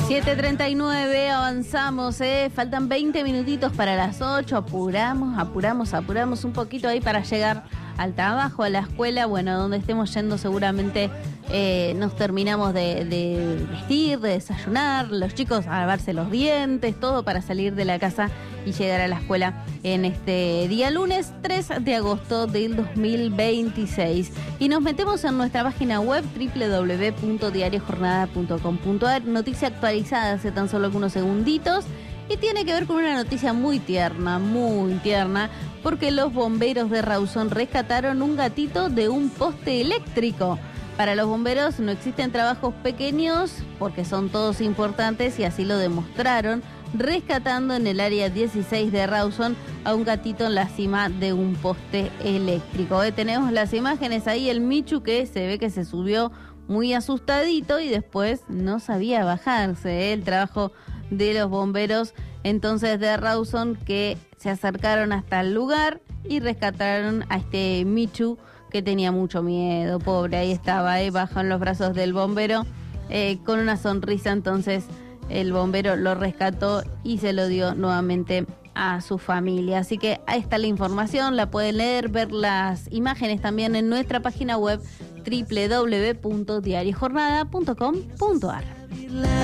7:39, avanzamos, faltan 20 minutitos para las 8, apuramos un poquito ahí para llegar al trabajo, a la escuela, bueno, donde estemos yendo seguramente nos terminamos de vestir, de desayunar, los chicos a lavarse los dientes, todo para salir de la casa y llegar a la escuela en este día lunes 3 de agosto del 2026. Y nos metemos en nuestra página web www.diariojornada.com.ar, noticia actualizada hace tan solo algunos segunditos. Y tiene que ver con una noticia muy tierna, porque los bomberos de Rawson rescataron un gatito de un poste eléctrico. Para los bomberos no existen trabajos pequeños porque son todos importantes y así lo demostraron, rescatando en el área 16 de Rawson a un gatito en la cima de un poste eléctrico. Tenemos las imágenes ahí, el Michu que se ve que se subió muy asustadito y después no sabía bajarse. El trabajo de los bomberos entonces de Rawson que se acercaron hasta el lugar y rescataron a este Michu que tenía mucho miedo, pobre, ahí estaba, bajo en los brazos del bombero, con una sonrisa. Entonces el bombero lo rescató y se lo dio nuevamente a su familia. Así que ahí está la información, la pueden leer, ver las imágenes también en nuestra página web www.diariojornada.com.ar.